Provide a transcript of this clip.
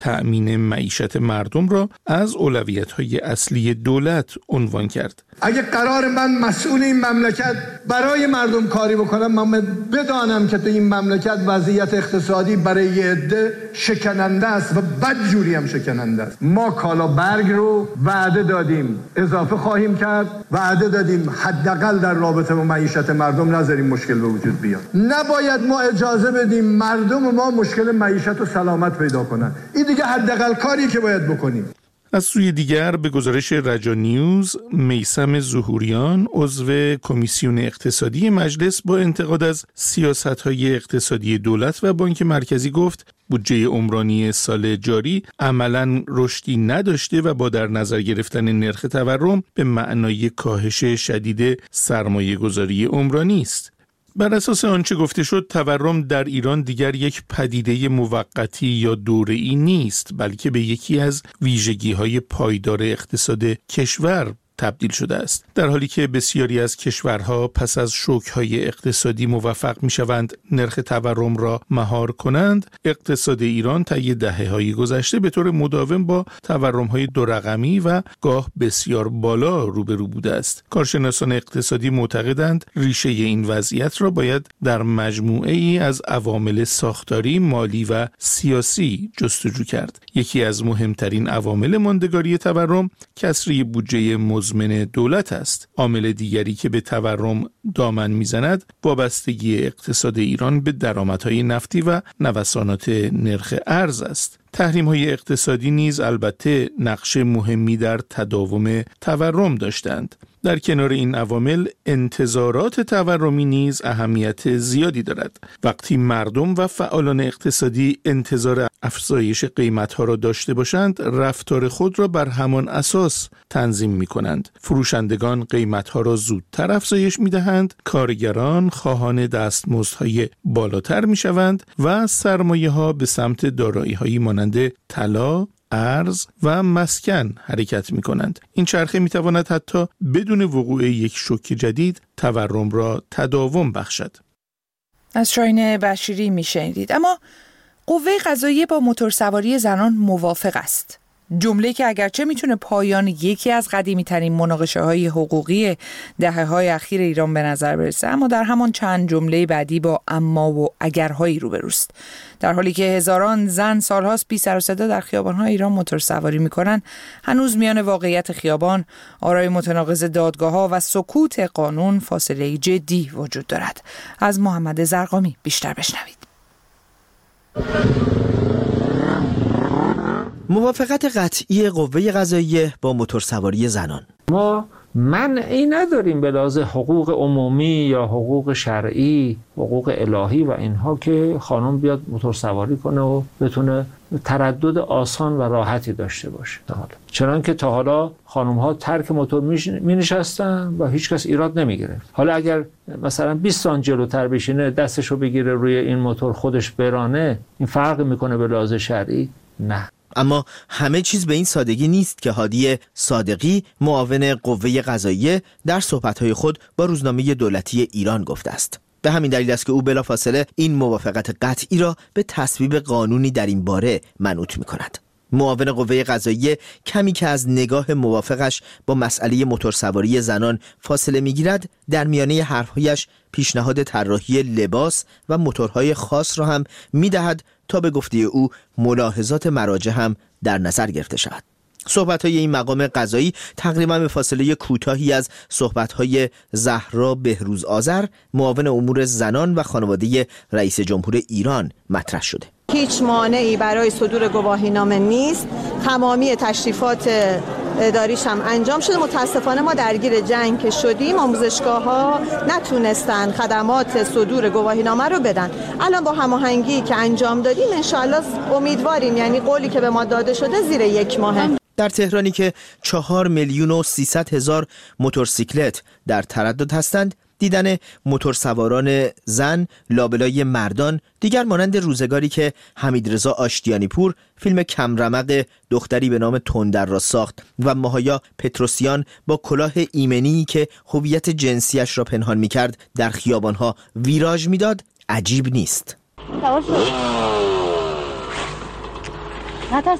تأمین معیشت مردم را از اولویت‌های اصلی دولت عنوان کرد. اگه قرار من مسئول این مملکت برای مردم کاری بکنم، من بدانم که تو این مملکت وضعیت اقتصادی برای یه عده شکننده است و بدجوری هم شکننده است. ما کالا برگ رو وعده دادیم اضافه خواهیم کرد، وعده دادیم حداقل در رابطه با معیشت مردم نذاریم مشکل به وجود بیاد. نباید ما اجازه بدیم مردم ما مشکل معیشت و سلامت پیدا کنن. این دیگه حداقل کاری که باید بکنیم. از سوی دیگر به گزارش رجا نیوز، میثم ظهوریان عضو کمیسیون اقتصادی مجلس با انتقاد از سیاست‌های اقتصادی دولت و بانک مرکزی گفت بودجه عمرانی سال جاری عملاً رشدی نداشته و با در نظر گرفتن نرخ تورم به معنای کاهش شدید سرمایه‌گذاری عمرانی است. بر اساس آنچه گفته شد، تورم در ایران دیگر یک پدیده موقتی یا دوره‌ای نیست، بلکه به یکی از ویژگی‌های پایدار اقتصاد کشور تبدیل شده است. در حالی که بسیاری از کشورها پس از شوک‌های اقتصادی موفق می‌شوند نرخ تورم را مهار کنند، اقتصاد ایران طی دهه‌های گذشته به طور مداوم با تورم‌های دو رقمی و گاه بسیار بالا روبرو بوده است. کارشناسان اقتصادی معتقدند ریشه این وضعیت را باید در مجموعه‌ای از عوامل ساختاری، مالی و سیاسی جستجو کرد. یکی از مهمترین عوامل ماندگاری تورم کسری بودجه مزمن دولت است. عامل دیگری که به تورم دامن میزند وابستگی اقتصاد ایران به درآمدهای نفتی و نوسانات نرخ ارز است. تحریم‌های اقتصادی نیز البته نقش مهمی در تداوم تورم داشتند. در کنار این عوامل انتظارات تورمی نیز اهمیت زیادی دارد. وقتی مردم و فعالان اقتصادی انتظار افزایش قیمت‌ها را داشته باشند، رفتار خود را بر همان اساس تنظیم می‌کنند. فروشندگان قیمت‌ها را زودتر افزایش می‌دهند، کارگران خواهان دستمزدهای بالاتر می‌شوند و سرمایه‌ها به سمت دارایی‌هایی مانند طلا، ارز و مسکن حرکت می کنند. این چرخه می تواند حتی بدون وقوع یک شوک جدید تورم را تداوم بخشد. از شاهین بشیری می شنیدید. اما قوه قضاییه با موتورسواری زنان موافق است. جمله که اگرچه میتونه پایان یکی از قدیمی ترین مناقشه های حقوقی دهه های اخیر ایران به نظر برسه، اما در همان چند جمله بعدی با اما و اگرهایی روبروست. در حالی که هزاران زن سالهاست بی سر و صدا در خیابان‌های ایران موتورسواری میکنن، هنوز میان واقعیت خیابان، آرای متناقض دادگاه‌ها و سکوت قانون فاصله جدی وجود دارد. از محمد زرقامی بیشتر بشنوید. موافقت قطعی قوه قضاییه با موتورسواری زنان. ما منعی نداریم به لحاظ حقوق عمومی یا حقوق شرعی، حقوق الهی و اینها که خانم بیاد موتورسواری کنه و بتونه تردد آسان و راحتی داشته باشه. چنانکه تا حالا خانم ها ترک موتور می نشستن و هیچ کس ایراد نمی گرفت. حالا اگر مثلا 20 سانت جلوتر بشینه، دستشو بگیره روی این موتور خودش برانه، این فرق میکنه به لحاظ شرعی؟ نه. اما همه چیز به این سادگی نیست که هادی صادقی، معاون قوه قضاییه، در صحبت‌های خود با روزنامه دولتی ایران گفته است. به همین دلیل است که او بلافاصله این موافقت قطعی را به تصویب قانونی در این باره منوط می‌کند. معاون قوه قضاییه کمی که از نگاه موافقش با مسئله موتورسواری زنان فاصله می‌گیرد، در میانه حرف‌هایش پیشنهاد طراحی لباس و موتورهای خاص را هم می‌دهد تا به گفته او ملاحظات مراجع هم در نظر گرفته شود. صحبت‌های این مقام قضایی تقریبا به فاصله کوتاهی از صحبت‌های زهرا بهروز آذر، معاون امور زنان و خانواده رئیس جمهور ایران مطرح شده. هیچ مانعی برای صدور گواهینامه نیست. تمامی تشریفات اداریش هم انجام شده. متاسفانه ما درگیر جنگ که شدیم، آموزشگاه‌ها نتونستن خدمات صدور گواهینامه رو بدن. الان با هماهنگی که انجام دادیم انشالله امیدواریم، یعنی قولی که به ما داده شده زیر 1 ماه. در تهرانی که 4,300,000 موتورسیکلت در تردد هستند، دیدن موتورسواران زن لابلای مردان دیگر مانند روزگاری که حمیدرضا آشتیانی پور فیلم کمرمق دختری به نام تندر را ساخت و ماهایا پتروسیان با کلاه ایمنی که هویت جنسیش را پنهان می‌کرد در خیابان‌ها ویراژ می‌داد عجیب نیست. نترس